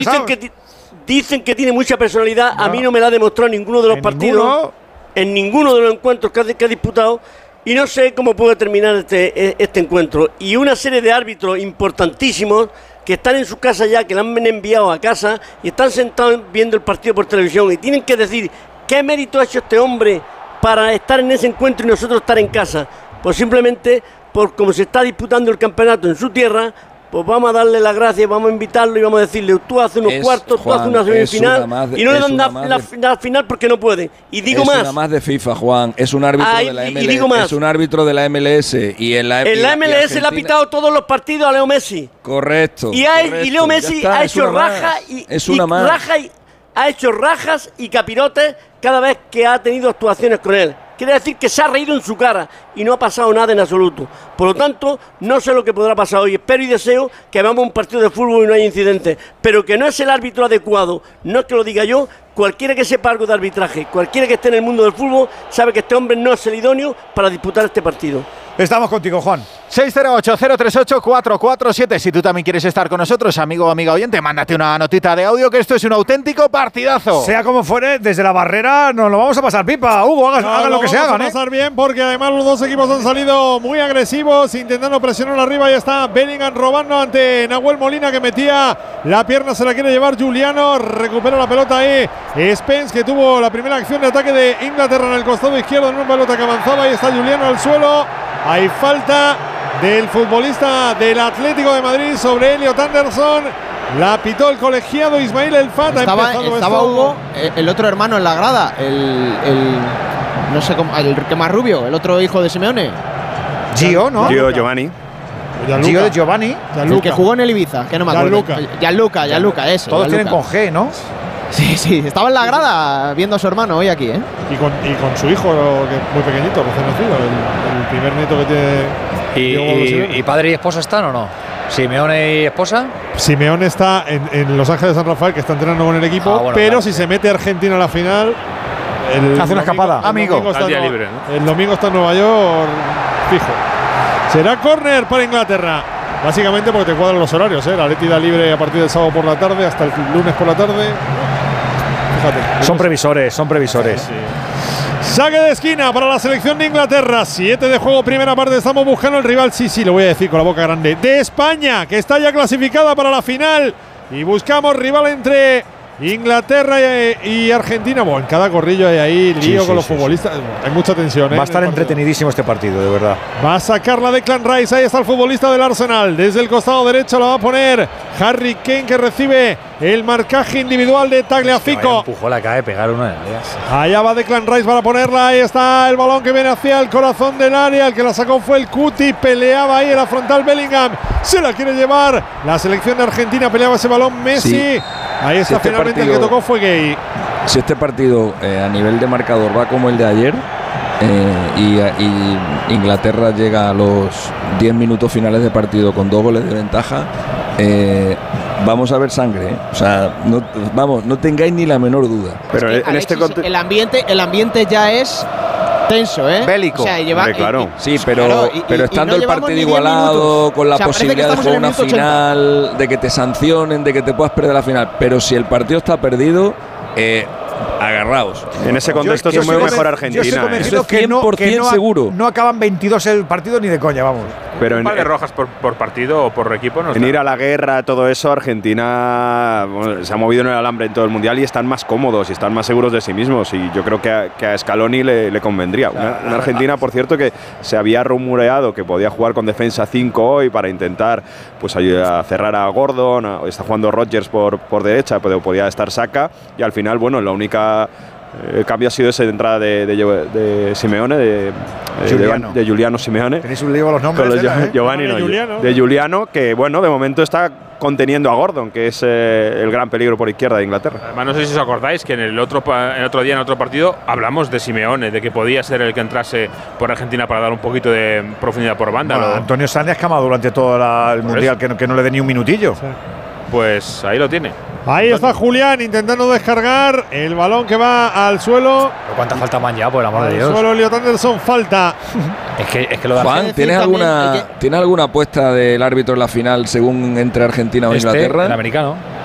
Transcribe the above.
Dicen que tiene mucha personalidad. No. A mí no me la ha demostrado en ninguno de los partidos. En ninguno de los encuentros que ha disputado. Y no sé cómo puede terminar este encuentro. Y una serie de árbitros importantísimos que están en su casa ya, que la han enviado a casa y están sentados viendo el partido por televisión y tienen que decir qué mérito ha hecho este hombre para estar en ese encuentro y nosotros estar en casa. Pues simplemente, por como se está disputando el campeonato en su tierra, pues vamos a darle las gracias, vamos a invitarlo y vamos a decirle, tú haces unos cuartos, Juan, tú haces una semifinal y no le dan la final porque no puede. Y digo más. Es una más de FIFA, Juan, es un árbitro de la MLS, es un árbitro de la MLS y en la MLS le ha pitado todos los partidos a Leo Messi. Correcto. Y Leo Messi ha hecho rajas y capirotes cada vez que ha tenido actuaciones con él. Quiere decir que se ha reído en su cara y no ha pasado nada en absoluto. Por lo tanto, no sé lo que podrá pasar hoy. Espero y deseo que veamos un partido de fútbol y no haya incidentes. Pero que no es el árbitro adecuado, no es que lo diga yo. Cualquiera que sepa algo de arbitraje, cualquiera que esté en el mundo del fútbol, sabe que este hombre no es el idóneo para disputar este partido. Estamos contigo, Juan. 608-038-447. Si tú también quieres estar con nosotros, amigo o amiga oyente, mándate una notita de audio, que esto es un auténtico partidazo. Sea como fuere, desde la barrera nos lo vamos a pasar pipa. Hugo, haga lo que se haga. Vamos a pasar bien porque además los dos equipos han salido muy agresivos, intentando presionar arriba. Y está Bellingham robando ante Nahuel Molina, que metía la pierna, se la quiere llevar Juliano. Recupera la pelota ahí Spence, que tuvo la primera acción de ataque de Inglaterra en el costado izquierdo en una pelota que avanzaba. Y está Juliano al suelo. Hay falta del futbolista del Atlético de Madrid sobre Elliot Anderson. La pitó el colegiado Ismail El Fat. Estaba Hugo, el otro hermano en la grada, no sé cómo, el que más rubio, el otro hijo de Simeone. Gio, ¿no? Gio Giovanni. Gio de Giovanni. El que jugó en el Ibiza, que no me acuerdo. Gianluca, ese. Todos tienen con G, ¿no? Sí, estaba en la grada viendo a su hermano hoy aquí, ¿eh? Y con su hijo, que es muy pequeñito, recién nacido, el primer nieto que tiene. ¿Y padre y esposa están o no? ¿Simeone y esposa? Simeone está en Los Ángeles de San Rafael, que está entrenando con el equipo, pero claro, si se mete Argentina a la final, hace una escapada. Amigo, el domingo está en Nueva York, fijo. Será córner para Inglaterra. Básicamente porque te cuadran los horarios, ¿eh? La Atleti da libre a partir del sábado por la tarde hasta el lunes por la tarde. Fíjate. Son previsores. Sí. Saque de esquina para la selección de Inglaterra. 7 de juego, primera parte. Estamos buscando el rival, sí, lo voy a decir con la boca grande, de España, que está ya clasificada para la final. Y buscamos rival entre Inglaterra y Argentina. Bueno, en cada corrillo hay ahí lío con los futbolistas. Hay mucha tensión. Va a estar entretenidísimo este partido, de verdad. Va a sacar la Declan Rice. Ahí está el futbolista del Arsenal. Desde el costado derecho la va a poner Harry Kane, que recibe el marcaje individual de Tagliafico. Empujó, la cae, pegar una de ellas. Allá va Declan Rice para ponerla. Ahí está el balón que viene hacia el corazón del área. El que la sacó fue el Cuti. Peleaba ahí en la frontal Bellingham. Se la quiere llevar la selección de Argentina. Peleaba ese balón Messi. Sí. Ahí está, si finalmente partido, el que tocó fue Gay. Si este partido a nivel de marcador va como el de ayer y Inglaterra llega a los 10 minutos finales de partido con 2 goles de ventaja, vamos a ver sangre, ¿eh? O sea, no tengáis ni la menor duda. Pero es que, en Alexis, este el ambiente ya es tenso, ¿eh? Bélico. O sea, claro. Sí, pero estando el partido igualado, con la posibilidad de jugar una final, de que te sancionen, de que te puedas perder la final. Pero si el partido está perdido, agarraos. En ese contexto se mueve mejor Argentina. Yo estoy convencido que 100% seguro. No acaban 22 el partido ni de coña, vamos. Pero un par de rojas por partido o por equipo no. En ir a la guerra, todo eso, Argentina se ha movido en el alambre en todo el mundial y están más cómodos y están más seguros de sí mismos. Y yo creo que a Scaloni le convendría. Una Argentina, por cierto, que se había rumoreado que podía jugar con defensa 5 hoy para intentar pues a cerrar a Gordon. Está jugando Rodgers por derecha, pero podía estar Saka. Y al final, bueno, la única cambio ha sido esa entrada de Simeone, de Giuliano Simeone. Tenéis un lío con los nombres. Giovanni de Giuliano, que bueno, de momento está conteniendo a Gordon, que es el gran peligro por izquierda de Inglaterra. Además, no sé si os acordáis que en el otro día, en otro partido, hablamos de Simeone, de que podía ser el que entrase por Argentina para dar un poquito de profundidad por banda. Bueno, Antonio Sánchez ha escamado durante todo el mundial, que no le dé ni un minutillo. Sí. Pues ahí lo tiene. Ahí está Julián intentando descargar el balón que va al suelo. ¿Pero cuánta falta más ya, por el amor de Dios? Al suelo, Elliot Anderson, falta. es que lo de Juan, ¿tienes alguna apuesta del árbitro en la final según entre Argentina o Inglaterra? El americano.